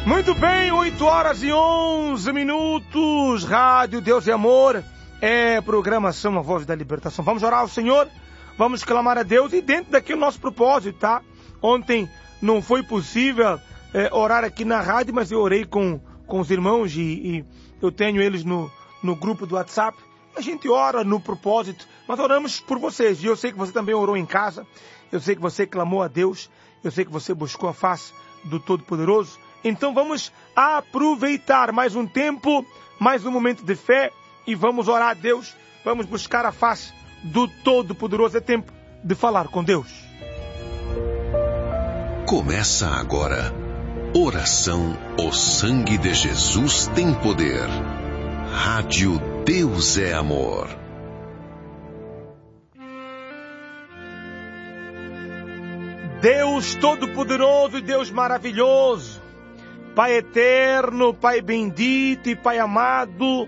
Muito bem, 8h11, Rádio Deus e Amor, programação A Voz da Libertação. Vamos orar ao Senhor, vamos clamar a Deus e dentro daquele nosso propósito, tá? Ontem não foi possível orar aqui na rádio, mas eu orei com os irmãos e eu tenho eles no grupo do WhatsApp. A gente ora no propósito, nós oramos por vocês. E eu sei que você também orou em casa, eu sei que você clamou a Deus, eu sei que você buscou a face do Todo-Poderoso. Então vamos aproveitar mais um tempo, mais um momento de fé e vamos orar a Deus, vamos buscar a face do Todo-Poderoso. É tempo de falar com Deus. Começa agora, oração O Sangue de Jesus tem Poder. Rádio Deus é Amor. Deus Todo-Poderoso e Deus maravilhoso, Pai eterno, Pai bendito e Pai amado,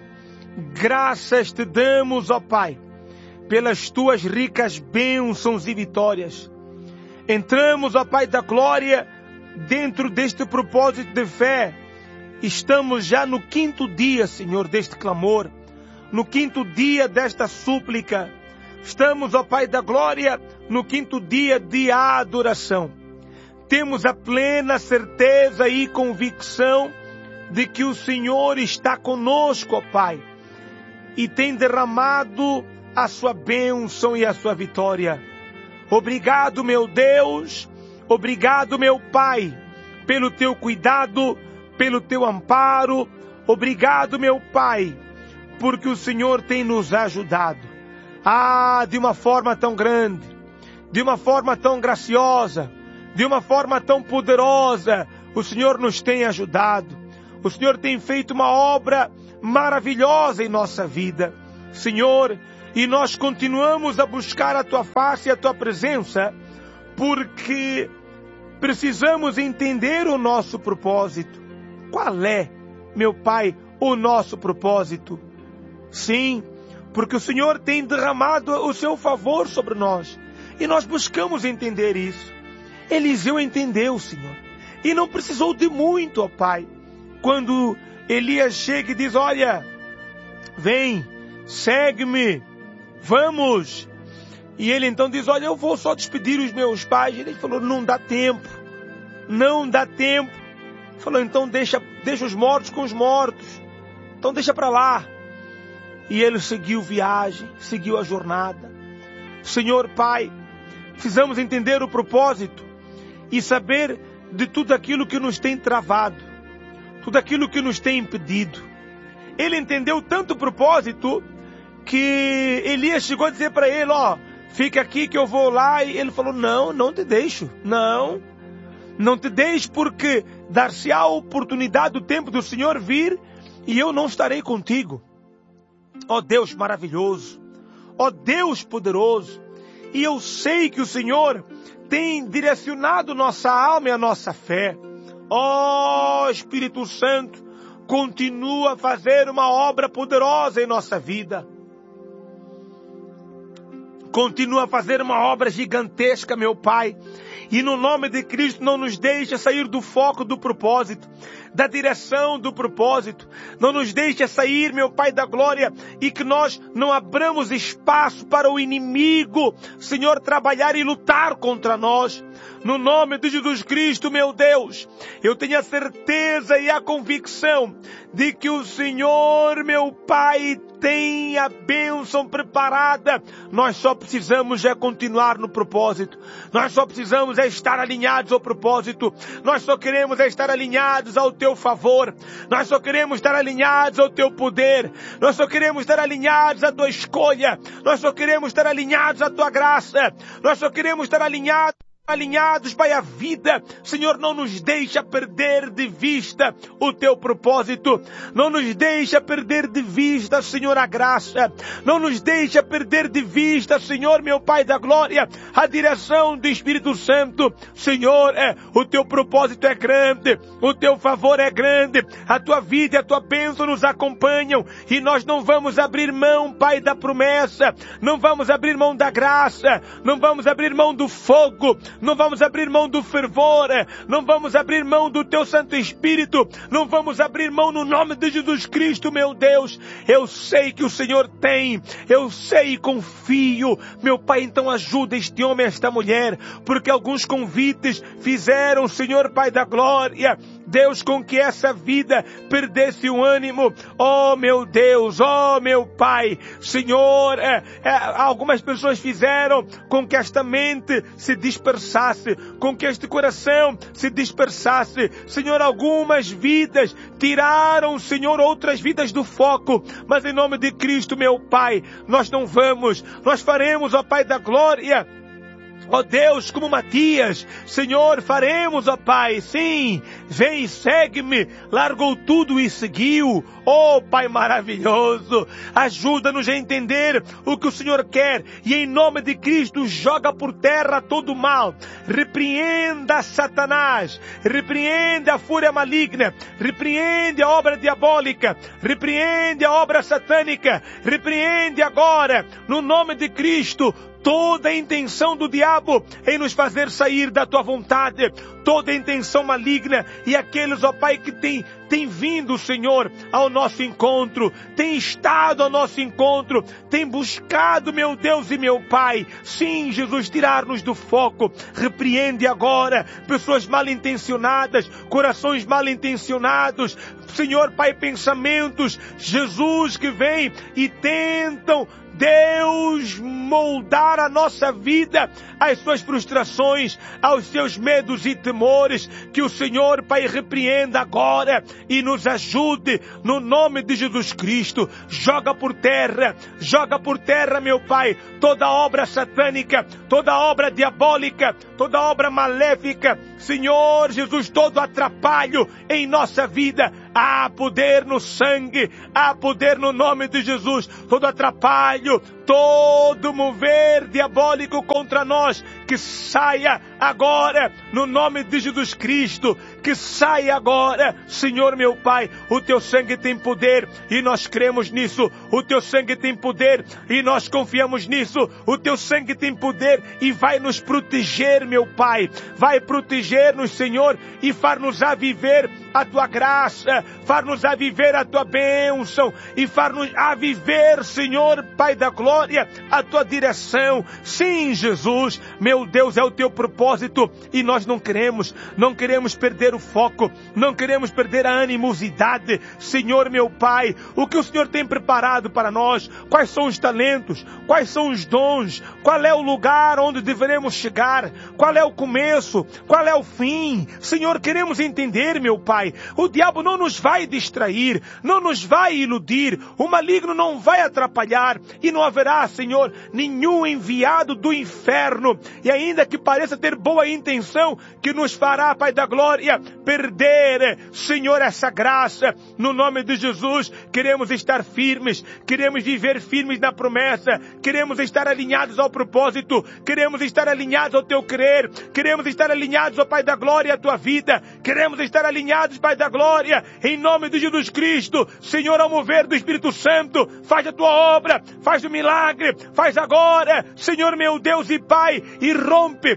graças te damos, ó Pai, pelas tuas ricas bênçãos e vitórias. Entramos, ó Pai da glória, dentro deste propósito de fé. Estamos já no 5º dia, Senhor, deste clamor, no 5º dia desta súplica. Estamos, ó Pai da glória, no 5º dia de adoração. Temos a plena certeza e convicção de que o Senhor está conosco, ó Pai, e tem derramado a sua bênção e a sua vitória. Obrigado, meu Deus, obrigado, meu Pai, pelo teu cuidado, pelo teu amparo. Obrigado, meu Pai, porque o Senhor tem nos ajudado. De uma forma tão grande, de uma forma tão graciosa, de uma forma tão poderosa, o Senhor nos tem ajudado. O Senhor tem feito uma obra maravilhosa em nossa vida, Senhor, e nós continuamos a buscar a Tua face e a Tua presença, porque precisamos entender o nosso propósito. Qual é, meu Pai, o nosso propósito? Sim, porque o Senhor tem derramado o seu favor sobre nós, e nós buscamos entender isso. Eliseu entendeu, Senhor, e não precisou de muito, ó Pai. Quando Elias chega e diz, olha, vem, segue-me, vamos. E ele então diz, olha, eu vou só despedir os meus pais. E ele falou, não dá tempo, não dá tempo. Falou, então deixa os mortos com os mortos, então deixa para lá. E ele seguiu viagem, seguiu a jornada. Senhor Pai, precisamos entender o propósito e saber de tudo aquilo que nos tem travado, tudo aquilo que nos tem impedido. Ele entendeu tanto o propósito que Elias chegou a dizer para ele, fica aqui que eu vou lá. E ele falou, não te deixo, não te deixo, porque dar-se-á a oportunidade do tempo do Senhor vir e eu não estarei contigo. Ó Deus maravilhoso, ó Deus poderoso, e eu sei que o Senhor tem direcionado nossa alma e a nossa fé. Ó Espírito Santo, continua a fazer uma obra poderosa em nossa vida. Continua a fazer uma obra gigantesca, meu Pai. E no nome de Cristo não nos deixa sair do foco do propósito, da direção do propósito. Não nos deixa sair, meu Pai da glória, e que nós não abramos espaço para o inimigo, Senhor, trabalhar e lutar contra nós. No nome de Jesus Cristo, meu Deus, eu tenho a certeza e a convicção de que o Senhor, meu Pai, tem a bênção preparada. Nós só precisamos continuar no propósito. Nós só precisamos estar alinhados ao propósito. Nós só queremos estar alinhados ao Teu favor. Nós só queremos estar alinhados ao Teu poder. Nós só queremos estar alinhados à Tua escolha. Nós só queremos estar alinhados à Tua graça. Nós só queremos estar alinhados, Pai, à vida. Senhor, não nos deixa perder de vista o Teu propósito. Não nos deixa perder de vista, Senhor, a graça. Não nos deixa perder de vista, Senhor, meu Pai da glória, a direção do Espírito Santo. Senhor, o Teu propósito é grande, o Teu favor é grande, a Tua vida e a Tua bênção nos acompanham, e nós não vamos abrir mão, Pai, da promessa, não vamos abrir mão da graça, não vamos abrir mão do fogo. não vamos abrir mão do fervor, não vamos abrir mão do Teu Santo Espírito, não vamos abrir mão no nome de Jesus Cristo, meu Deus. Eu sei que o Senhor tem, eu sei e confio, meu Pai, então ajuda este homem, esta mulher, porque alguns convites fizeram, Senhor Pai da glória, Deus, com que essa vida perdesse o ânimo. Oh meu Deus, oh meu Pai, Senhor, algumas pessoas fizeram com que esta mente se dispersasse, com que este coração se dispersasse. Senhor, algumas vidas tiraram, Senhor, outras vidas do foco, mas em nome de Cristo, meu Pai, nós não vamos, nós faremos, ó Pai da glória, ó Deus, como Matias, Senhor, faremos, ó Pai, sim, vem e segue-me, largou tudo e seguiu. Oh Pai maravilhoso, ajuda-nos a entender o que o Senhor quer e em nome de Cristo joga por terra todo o mal, repreenda Satanás, repreende a fúria maligna, repreende a obra diabólica, repreende a obra satânica, repreende agora, no nome de Cristo, toda a intenção do diabo em nos fazer sair da Tua vontade, toda a intenção maligna e aqueles, ó Pai, que tem vindo, Senhor, ao nosso encontro, tem estado ao nosso encontro, tem buscado, meu Deus e meu Pai, sim, Jesus, tirar-nos do foco, repreende agora pessoas mal intencionadas, corações mal intencionados, Senhor Pai, pensamentos, Jesus, que vem e tentam, Deus, moldar a nossa vida às suas frustrações, aos seus medos e temores, que o Senhor, Pai, repreenda agora e nos ajude no nome de Jesus Cristo. Joga por terra, meu Pai, toda obra satânica, toda obra diabólica, toda obra maléfica, Senhor Jesus, todo atrapalho em nossa vida. Há poder no sangue, há poder no nome de Jesus, todo atrapalho, todo mover diabólico contra nós, que saia agora no nome de Jesus Cristo, que saia agora, Senhor meu Pai, o Teu sangue tem poder e nós cremos nisso, o Teu sangue tem poder e nós confiamos nisso, o Teu sangue tem poder e vai nos proteger, meu Pai, vai proteger-nos, Senhor, e far-nos a viver a Tua graça, far-nos a viver a Tua bênção e far-nos a viver, Senhor, Pai da glória, a Tua direção. Sim, Jesus, meu Deus, é o Teu propósito e nós não queremos perder o foco, não queremos perder a animosidade. Senhor, meu Pai, o que o Senhor tem preparado para nós, quais são os talentos, quais são os dons, qual é o lugar onde deveremos chegar, qual é o começo, qual é o fim. Senhor, queremos entender, meu Pai, o diabo não nos vai distrair, não nos vai iludir, o maligno não vai atrapalhar e não haverá, Senhor, nenhum enviado do inferno, e ainda que pareça ter boa intenção, que nos fará, Pai da glória, perder, Senhor, essa graça. No nome de Jesus, queremos estar firmes, queremos viver firmes na promessa, queremos estar alinhados ao propósito, queremos estar alinhados ao Teu querer, queremos estar alinhados, ó Pai da glória, à Tua vida, queremos estar alinhados, Pai da glória, em nome de Jesus Cristo. Senhor, ao mover do Espírito Santo, faz a Tua obra, faz o milagre, faz agora, Senhor meu Deus e Pai, e rompe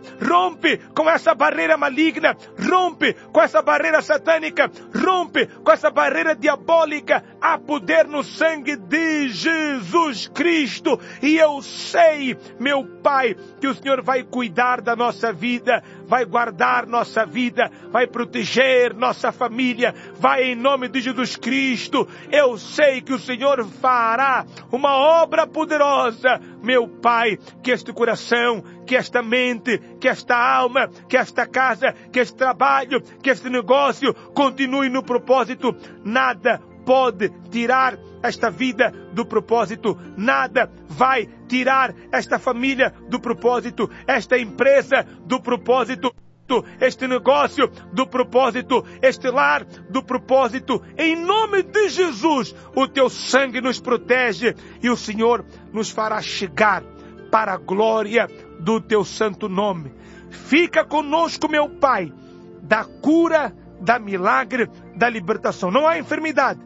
com essa barreira maligna, rompe com essa barreira satânica, rompe com essa barreira diabólica. Há poder no sangue de Jesus Cristo, e eu sei, meu Pai, que o Senhor vai cuidar da nossa vida, vai guardar nossa vida, vai proteger nossa família, vai em nome de Jesus Cristo. Eu sei que o Senhor fará uma obra poderosa, meu Pai, que este coração, que esta mente, que esta alma, que esta casa, que este trabalho, que este negócio continue no propósito. Nada pode tirar esta vida do propósito, nada vai tirar esta família do propósito, esta empresa do propósito, este negócio do propósito, este lar do propósito. Em nome de Jesus, o Teu sangue nos protege e o Senhor nos fará chegar para a glória do Teu santo nome. Fica conosco, meu Pai, da cura, da milagre, da libertação. Não há enfermidade,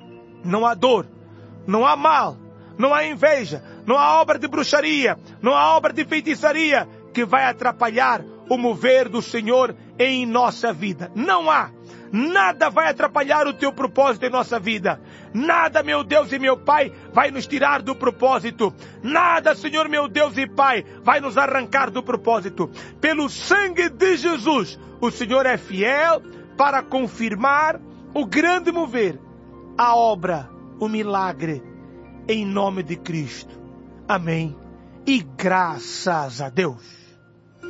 não há dor, não há mal, não há inveja, não há obra de bruxaria, não há obra de feitiçaria que vai atrapalhar o mover do Senhor em nossa vida. Não há. Nada vai atrapalhar o teu propósito em nossa vida. Nada, meu Deus e meu Pai, vai nos tirar do propósito. Nada, Senhor, meu Deus e Pai, vai nos arrancar do propósito. Pelo sangue de Jesus, o Senhor é fiel para confirmar o grande mover, a obra, o milagre, em nome de Cristo. Amém. E graças a Deus.